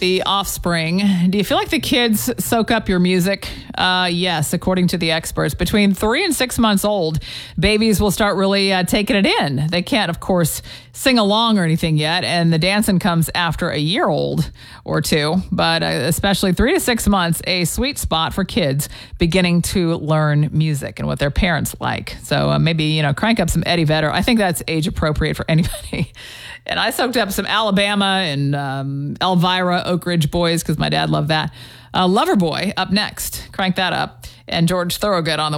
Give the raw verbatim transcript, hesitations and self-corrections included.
The Offspring. Do you feel like the kids soak up your music? Uh, yes, according to the experts. Between three and six months old, babies will start really uh, taking it in. They can't, of course, sing along or anything yet, and the dancing comes after a year old or two. But uh, especially three to six months, a sweet spot for kids beginning to learn music and what their parents like. So uh, maybe, you know, crank up some Eddie Vedder. I think that's age appropriate for anybody. And I soaked up some Alabama and um, Elvira, Oak Ridge Boys, because my dad loved that. Uh, Loverboy up next. Crank that up. And George Thorogood on the